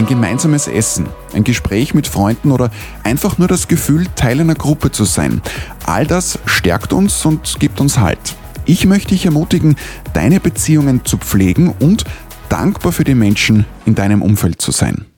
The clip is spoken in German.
ein gemeinsames Essen, ein Gespräch mit Freunden oder einfach nur das Gefühl, Teil einer Gruppe zu sein. All das stärkt uns und gibt uns Halt. Ich möchte dich ermutigen, deine Beziehungen zu pflegen und dankbar für die Menschen in deinem Umfeld zu sein.